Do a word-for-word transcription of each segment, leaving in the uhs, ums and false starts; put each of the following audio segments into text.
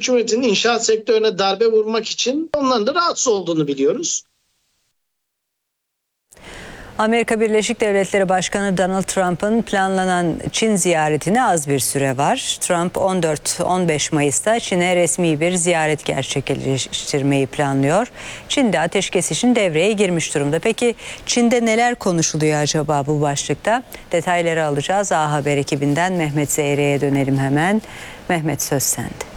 Türk Cumhuriyeti'nin inşaat sektörüne darbe vurmak için onların da rahatsız olduğunu biliyoruz. Amerika Birleşik Devletleri Başkanı Donald Trump'ın planlanan Çin ziyaretine az bir süre var. Trump on dört on beş Mayıs'ta Çin'e resmi bir ziyaret gerçekleştirmeyi planlıyor. Çin'de ateşkes için devreye girmiş durumda. Peki Çin'de neler konuşuluyor acaba bu başlıkta? Detayları alacağız. A Haber ekibinden Mehmet Zeyre'ye dönelim hemen. Mehmet, söz sende.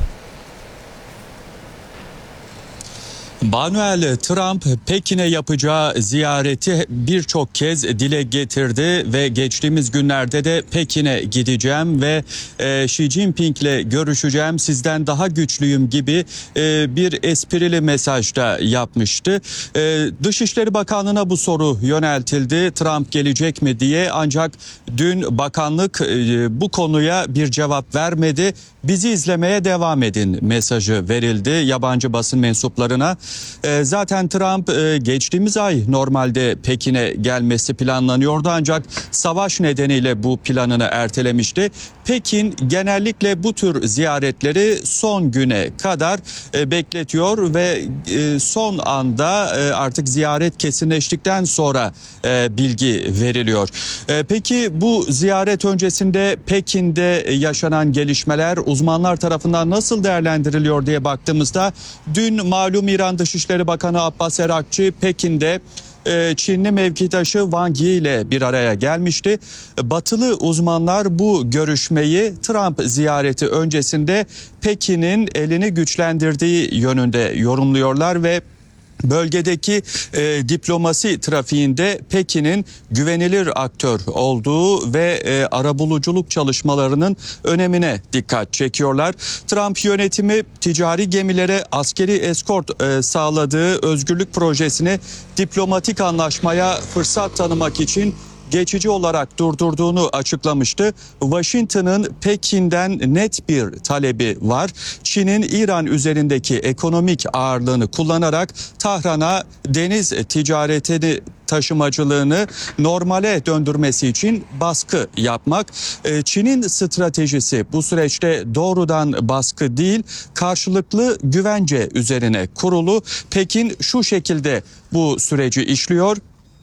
Manuel Trump Pekin'e yapacağı ziyareti birçok kez dile getirdi ve geçtiğimiz günlerde de Pekin'e gideceğim ve e, Xi Jinping'le görüşeceğim, sizden daha güçlüyüm gibi e, bir esprili mesajda yapmıştı. E, Dışişleri Bakanlığı'na bu soru yöneltildi, Trump gelecek mi diye, ancak dün bakanlık e, bu konuya bir cevap vermedi. Bizi izlemeye devam edin mesajı verildi yabancı basın mensuplarına. E, zaten Trump e, geçtiğimiz ay normalde Pekin'e gelmesi planlanıyordu, ancak savaş nedeniyle bu planını ertelemişti. Pekin genellikle bu tür ziyaretleri son güne kadar e, bekletiyor ve e, son anda e, artık ziyaret kesinleştikten sonra e, bilgi veriliyor. E, peki bu ziyaret öncesinde Pekin'de yaşanan gelişmeler uzmanlar tarafından nasıl değerlendiriliyor diye baktığımızda, dün malum İran Dışişleri Bakanı Abbas Erakçı Pekin'de Çinli mevkidaşı Wang Yi ile bir araya gelmişti. Batılı uzmanlar bu görüşmeyi Trump ziyareti öncesinde Pekin'in elini güçlendirdiği yönünde yorumluyorlar ve bölgedeki e, diplomasi trafiğinde Pekin'in güvenilir aktör olduğu ve e, arabuluculuk çalışmalarının önemine dikkat çekiyorlar. Trump yönetimi ticari gemilere askeri eskort e, sağladığı özgürlük projesini diplomatik anlaşmaya fırsat tanımak için geçici olarak durdurduğunu açıklamıştı. Washington'ın Pekin'den net bir talebi var. Çin'in İran üzerindeki ekonomik ağırlığını kullanarak Tahran'a deniz ticaretini, taşımacılığını normale döndürmesi için baskı yapmak. Çin'in stratejisi bu süreçte doğrudan baskı değil, karşılıklı güvence üzerine kurulu. Pekin şu şekilde bu süreci işliyor.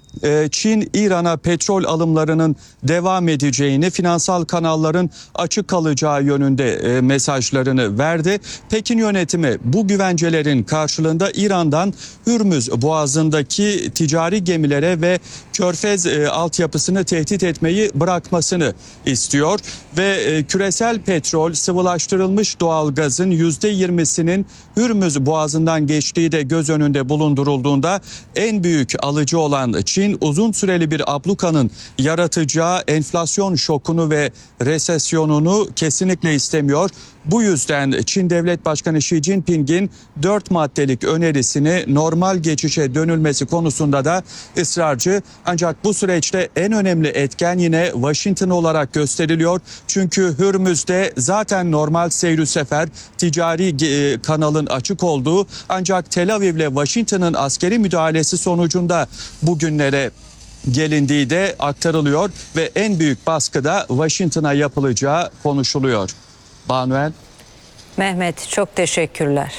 Çin, İran'a petrol alımlarının devam edeceğini, finansal kanalların açık kalacağı yönünde mesajlarını verdi. Pekin yönetimi bu güvencelerin karşılığında İran'dan Hürmüz Boğazı'ndaki ticari gemilere ve Körfez altyapısını tehdit etmeyi bırakmasını istiyor ve küresel petrol, sıvılaştırılmış doğalgazın yüzde yirmisinin Hürmüz Boğazı'ndan geçtiği de göz önünde bulundurulduğunda en büyük alıcı olan Çin, uzun süreli bir ablukanın yaratacağı enflasyon şokunu ve resesyonunu kesinlikle istemiyor. Bu yüzden Çin Devlet Başkanı Xi Jinping'in dört maddelik önerisini normal geçişe dönülmesi konusunda da ısrarcı. Ancak bu süreçte en önemli etken yine Washington olarak gösteriliyor. Çünkü Hürmüz'de zaten normal seyir sefer ticari kanalın açık olduğu, ancak Tel Aviv ile Washington'ın askeri müdahalesi sonucunda bugünlere gelindiği de aktarılıyor ve en büyük baskı da Washington'a yapılacağı konuşuluyor. Manuel. Mehmet, çok teşekkürler.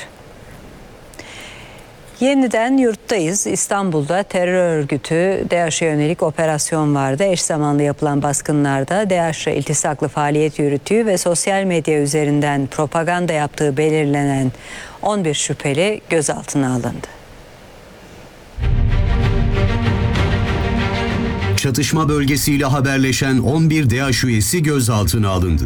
Yeniden yurttayız. İstanbul'da terör örgütü DAEŞ'e yönelik operasyon vardı. Eş zamanlı yapılan baskınlarda DAEŞ'le iltisaklı faaliyet yürüttüğü ve sosyal medya üzerinden propaganda yaptığı belirlenen on bir şüpheli gözaltına alındı. Çatışma bölgesiyle haberleşen on bir DAEŞ üyesi gözaltına alındı.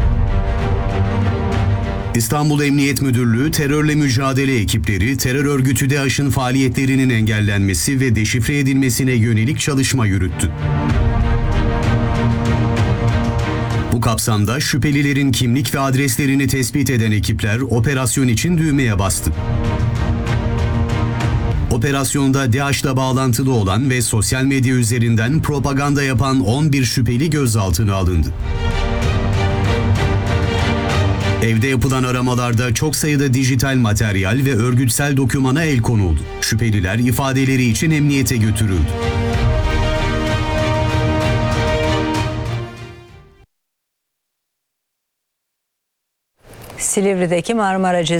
İstanbul Emniyet Müdürlüğü terörle mücadele ekipleri terör örgütü DAEŞ'in faaliyetlerinin engellenmesi ve deşifre edilmesine yönelik çalışma yürüttü. Bu kapsamda şüphelilerin kimlik ve adreslerini tespit eden ekipler operasyon için düğmeye bastı. Operasyonda DAEŞ'la bağlantılı olan ve sosyal medya üzerinden propaganda yapan on bir şüpheli gözaltına alındı. Evde yapılan aramalarda çok sayıda dijital materyal ve örgütsel dokümana el konuldu. Şüpheliler ifadeleri için emniyete götürüldü. Silivri'deki Marmara